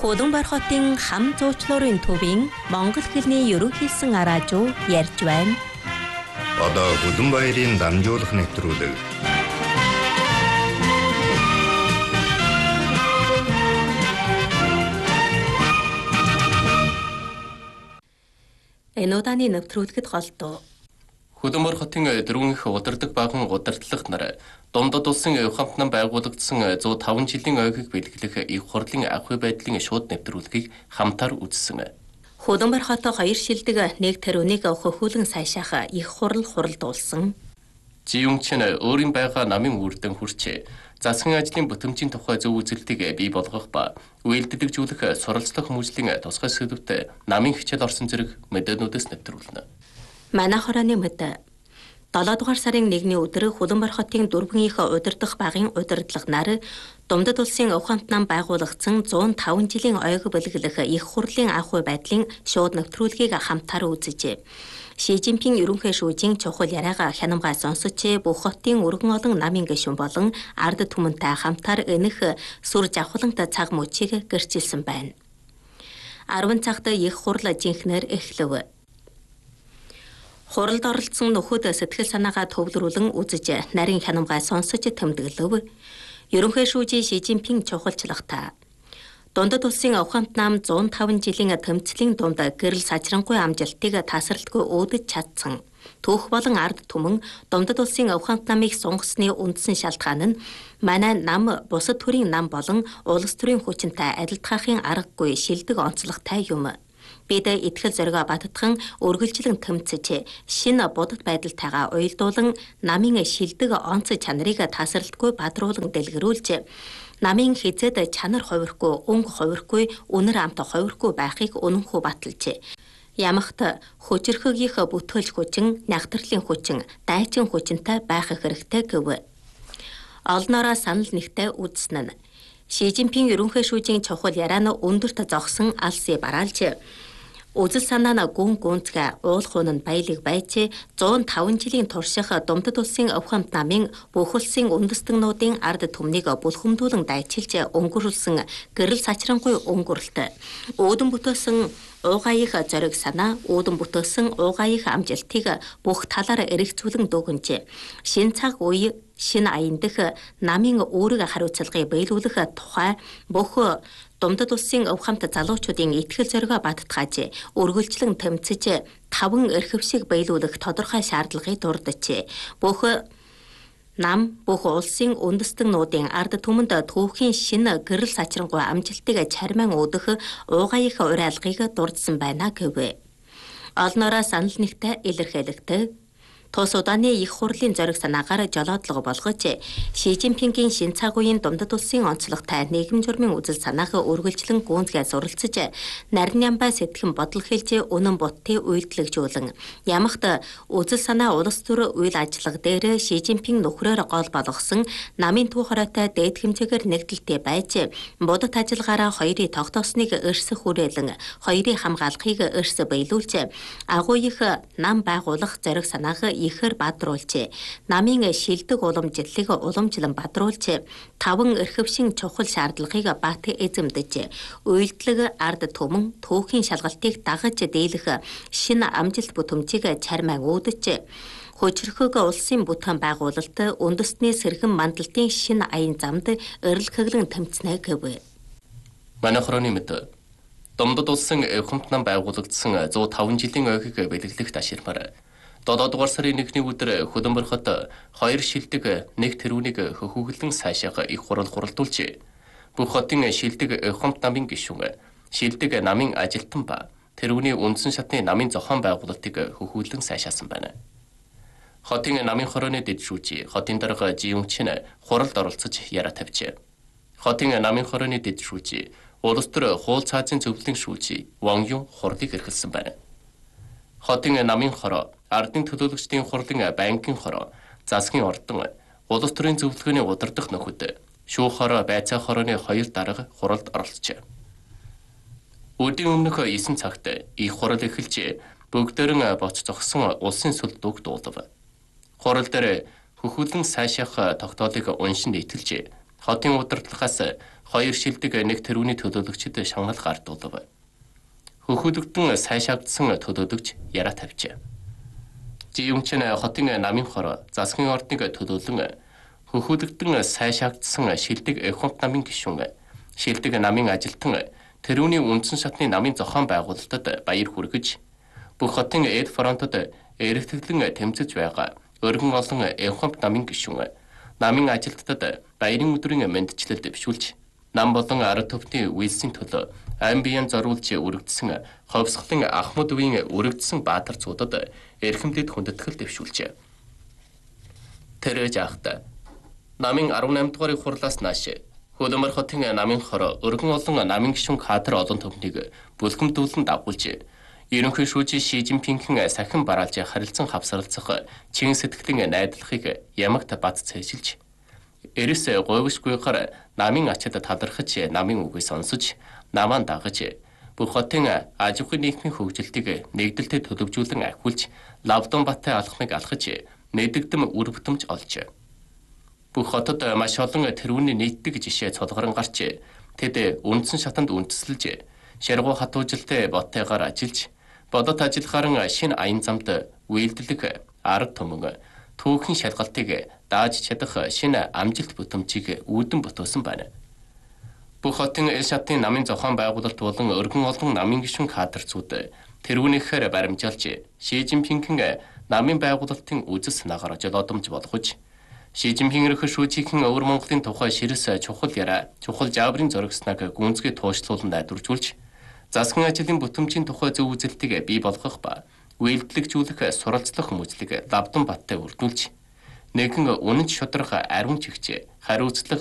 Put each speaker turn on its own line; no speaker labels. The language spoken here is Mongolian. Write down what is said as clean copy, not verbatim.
Худамбар хотын хам зуучлуурын төвийн Монгол хэлний ерөнхийсэн араажуу ярьж байна.
Одоо Худамбаярын дамжуулах нэвтрүүлэг.
Энэ удааны нэвтрүүлгэд голдуу.
Худамбар хотын дөрвөнх удирдаг баган удирдлагч нар Домдод улсын хамт нам байгуулагдсан 105 жилийн ойгийг бэлгэлэх их хурлын ахуй байдлын шууд нэвтрүүлгийг хамтаар үзсэн.
Худамбар хот 2 шилдэг нэг тэрүүнийг хөхүүлэн сайшаах их хуралдуулсан.
Жиюнчин өөрийн байгаа намын үрдэн хүрчээ. Засгийн ажлын бүтэмжийн тухай зөв үзэлтийг бий болгох ба үйлдэлжүүлэх суралцлах хүмүүжлийн тусгай сэдвүүдэд намын хичээл орсон зэрэг мэдээнүүдээс нэвтрүүлнэ.
Манай хорооны мэдээ 7 дугаар сарын 1-ний өдөр Худамбар хотын дөрвөнх удирдах багын удирдлага нар Домдод улсын хамт нам байгуулагдсан 105 жилийн ойг бэлгэлэх их хурлын ахуй байдлын шууд нэвтрүүлгийг хамтаар үзжээ. Ши Жинпин ерөнхий шүүжийн чухал яриагаа хянамгай сонсож бүх хотын өргөн олон намын гишүүн болон ард түмэнтэй хамтаар энэх сүр жавхлантай цаг мөчийг гэрчилсэн байна. 10 цагт их хурл жинхнэр эхлэв. Хуралд оролцсон нөхөд сэтгэл санаагаа төвлөрүүлэн үзэж нарийн хянамгай сонсож тэмдэглэв. Ерөнхий шүүжийн Ши Жинпин чухалчлагтай. Домдод улсын хамт нам 105 жилийн тэмцлийн дунд гэрэл сажрангуй амжилтыг тасралтгүй өөдөж чадсан. Түүх болон ард түмэн Домдод улсын хамт намыг сунгасны үндсэн шалтгаан нь манай нам бусад төрийн нам болон улс төрийн хүчинтэй адилтгаахын аргагүй шилдэг онцлогтой юм. Бид итгэл зоригоо баттган үргэлжлэн тэмцэж шинэ бодит байдалтайгаа уялдуулан намын шилдэг онц чанарыг тасралтгүй бадруулан дэлгэрүүлж намын хязээд чанар хувирхгүй, өнгө хувирхгүй, үнэр амт хувирхгүй байхыг үнэнхүү баталж ямагт хүчрхэгийнх бүтээлч хүчин, нягтралын хүчин, дайчин хүчинтэй байх хэрэгтэй гэв. Олноороо санал нэгтээ үзсэн нь Ши Жинпин ерөнхий шүүжийн чухал ярианы өндөрт зогсон алсын бараалж үзэл санаа нь гүн гүнзгий уулахуун нь баялаг байж 105 жилийн турших Домдод улсын хамт намын бүх улсын үндэстэгнүүдийн ард түмнийг бүлхэмдүүлэн дайчилж өнгөрүүлсэн гэрэл сачрангуй өнгөрлөлт өөдөн бүтээсэн уугааих зориг санаа өөдөн бүтээсэн уугааих амжилтыг бүх талаар эргэцүүлэн дүгнэж шин цаг үе шинэ аян дэх намын өөрийг хариуцлагыг биелүүлэх тухай бүх Домдод улсын хамт залуучуудын итгэл зоригоо баттгааж үргэлжлэн тэмцэж 5 эрхвшиг биелүүлэх тодорхой шаардлагыг дурдж бүх нам бүх улсын үндэстэгнүүдийн ард түмэнд түүхийн шинэ гэрэл сачрангуй амжилтыг чармаан өдөх уугааих уриалгыг дурдсан байна гэв. Олноороо санал нэгтээ илэрхийлэгтэй Тус удааны их хурлын зориг санаагаар жолоодлого болгож Ши Жинпингийн шин цаг үеийн Домдод улсын онцлогтой нийгэм журмын үзэл санааг үргэлжлэн гүнзгий суралцж нарийн ямбай сэтгэн бодол хэлж үнэн бутыг үйлдэлжүүлэн ямагт үзэл санаа улс төр үйл ажиллагаа дээр Ши Жинпин нөхрөөр гол болгосон намын төв хороотой дээд хэмжээгээр нэгдэлтэй байж бодит ажиллагаараа хоёрын тогтоосныг эрсэх хүрээлэн хоёрын хамгаалахыг эрс биелүүлж агуу их нам байгуулах зориг санааг ихэр бадруулж намын шилдэг уламжлалыг уламжлан бадруулж 5 эрхвшин чухал шаардлагыг бат эзэмдэж үйлдэлэг ард түмэн түүхийн шалгалтыг дагаж дийлэх шинэ амжилт бүтэмжийг чармаан үүдэж хүчрхэг улсын бүтээн байгуулалт үндэсний сэрхэн мандалтын шинэ аян замд эрэлхэглэн тэмцэнэ гэв.
Манай хорооны мэдээ Домдод улсын хамт нам байгуулагдсан 105 жилийн ойгийг бэлгэлэх таширмаар 7 дугаар сарын 1-ний өдөр Худамбар хот 2 шилдэг нэг тэрүүнийг хөхөглөн сайшаах их хуралдуулж бүх хотын шилдэг хамт намын гишүүн, шилдэг намын ажилтан ба тэрүүний үндсэн шатны намын зохион байгуулалтыг хөхөглөн сайшаасан байна. Хотын намын хорооны дэд шүүжий хотын дарга Жиюнчин хуралд оролцож яриа тавьжээ. Хотын намын хорооны дэд шүүжий улс төр хуул цаазын зөвлөлийн шүүжий Ван Юн хурлыг эрхэлсэн байна. Хотын намын хороо ардын төлөөлөгчдийн хурлын банкын хороо, засгийн ордон, улс төрийн зөвлөгөөний удирдах нөхөд, шүүх хороо, байцаа хорооны 2 дарга хуралд оролцжээ. Өдийн өмнөх 9 цагт их хурал эхэлж бүгдээрэн боц зогсон улсын сүл дүг дуулав. Хурал дээр хөхүүлэн сайшаах тогтоолыг уншин нийтэлж хотын удирдлагаас хоёр шилдэг нэг тэрүүний төлөөлөгчд шангал гардуулав. Хөхөлөгдөн сайшаагдсан төлөөлөгч яраа тавьжээ. Жиюмчин хотын намын хор засгийн ордныг төлөөлөн хөхөлөгдөн сайшаагдсан шилдэг эхомт намын гишүүн шилдэг намын ажилтан тэрүүний үндсэн шатны намын зохион байгуулалтад баяр хүргэж бүх хотын эд фронтод эргэлтгэлэн тэмцэж байгаа өргөн олон эхомт намын гишүүн намын ажилтнад баярын өдрийн мэндчлэл дэвшүүлж нам болон ард түмний үйлсийн төлөө амбиан зориулж өргөдсөн ховсголын ахмад үеийн өргөдсөн баатар цуудад эрхэмдэд хүндэтгэл дэвшүүлжээ. Тэр жаахта намын 18 дугаар хурлаас нааш Хөдөлмөр хотын намын хор өргөн олон намын гишүүн кадр олон төмнийг бүлгэмдүүлэн дагуулж ерөнхий шүүжи Ши Жинпингийн сахин бараалж харилцан хавсарлцах чин сэтгэлийн найдварыг ямагт бат цээжилж эрс говьшгүйгээр намын ачаад талархаж намын үгийг сонсож намаан дагаж бүх хотын аж ахуйн нийгмийн хөгжилтийг нэгдэлтэй төлөвжүүлэн ахиулж Лавдон Баттай алхмыг алхаж мэдэгдэм үр бүтэмж олж бүх хотод маш олон тэрүүний нийтдэг жишээ цолгорон гарч тэд үндсэн шатанд үндэслэж шаргуу хатуужилтай боттойгоор ажиллаж бодот ажиллахааран шинэ аян замд үйлдэлэг арга түмэн түүхэн шалгалтыг дааж чадах шинэ амжилт бүтэмжийг үүдэн ботоосон байна. Бүх хотын эл шатын намын зохион байгуулалт болон өргөн олон намын гишүүн кадрцүүд тэрүүнийхээр баримжаалж Ши Жинпингийн намын байгуулалтын үзэл санаагаар жолоодомж болгож Ши Жинпин ерөнхий шүүжийн өвөр Монголын тухай ширэс чухал яриа чухал жаабрын зөргснаг гүнзгий туушлуулан найдваржуулж засгийн ажлын бүтэмжийн тухай зөв үзэлтийг бий болгох ба үйлдэлжүүлэх суралцлах хүмүүжлэг Лавдон Баттай үрдүүлж нэгэн үнэнч шударга ариун чигч хариуцлага